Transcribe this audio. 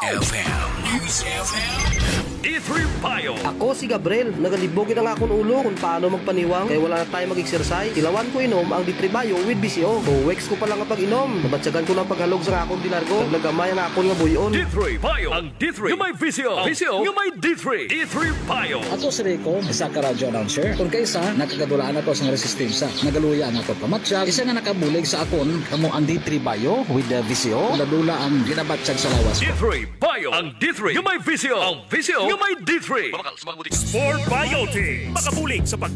News FM. D3 Bio. Ako si Gabriel, nagalibogin ang akong ulo kung paano magpaniwang kaya wala na tayo mag-exercise. Ilawan ko inom ang D3 Bio with BCO. Weeks ko pa lang ang pag-inom. Nabatsagan ko ng paghalog sa akong dinargo. Naglagamay ang akong nga buyon. D3 Bio. Ang D3 yung may VCO. Ang VCO yung may D3. D3 Bio. Ato si Rico, isa ka radyo announcer. Kung kaysa, nakagadulaan ako sa resistensya. Nagaluya ang ako pamatsyag. Isa nga nakabulig sa akon, kamo ang D3 Bio with the VCO. Ladula ang ginabatsyag sa lawas. D3 Bio. Ang D3 yung may VCO. Ang VCO yung may D3. Sport Biotic. Makabulig sa pag